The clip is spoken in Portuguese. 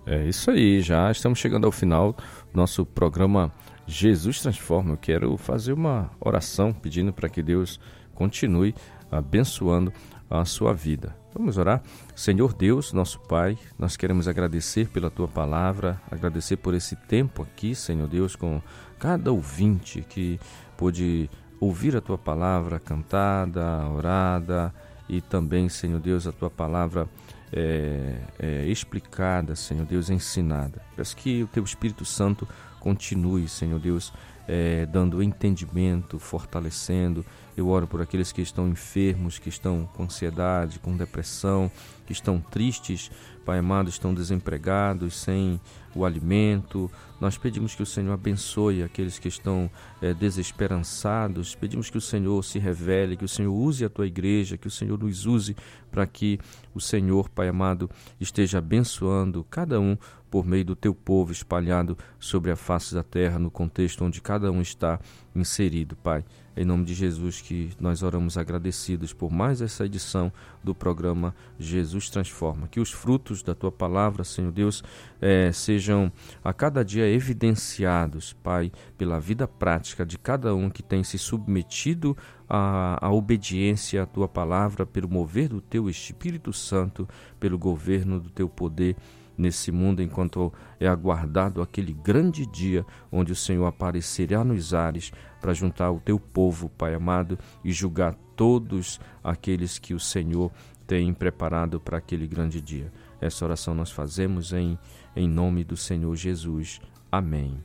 É isso aí, já estamos chegando ao final do nosso programa Jesus Transforma. Eu quero fazer uma oração pedindo para que Deus continue abençoando a sua vida. Vamos orar? Senhor Deus, nosso Pai, nós queremos agradecer pela Tua palavra, agradecer por esse tempo aqui, Senhor Deus, com cada ouvinte que pôde ouvir a Tua palavra cantada, orada e também, Senhor Deus, a Tua palavra explicada, Senhor Deus, ensinada. Peço que o Teu Espírito Santo continue, Senhor Deus, dando entendimento, fortalecendo. Eu oro por aqueles que estão enfermos, que estão com ansiedade, com depressão, que estão tristes, Pai amado, estão desempregados, sem o alimento. Nós pedimos que o Senhor abençoe aqueles que estão desesperançados. Pedimos que o Senhor se revele, que o Senhor use a Tua igreja, que o Senhor nos use para que o Senhor, Pai amado, esteja abençoando cada um por meio do Teu povo espalhado sobre a face da terra, no contexto onde cada um está inserido, Pai. Em nome de Jesus que nós oramos agradecidos por mais essa edição do programa Jesus Transforma. Que os frutos da Tua palavra, Senhor Deus, sejam a cada dia evidenciados, Pai, pela vida prática de cada um que tem se submetido à obediência à Tua palavra, pelo mover do Teu Espírito Santo, pelo governo do Teu poder nesse mundo, enquanto é aguardado aquele grande dia onde o Senhor aparecerá nos ares para juntar o Teu povo, Pai amado, e julgar todos aqueles que o Senhor tem preparado para aquele grande dia. Essa oração nós fazemos em nome do Senhor Jesus. Amém.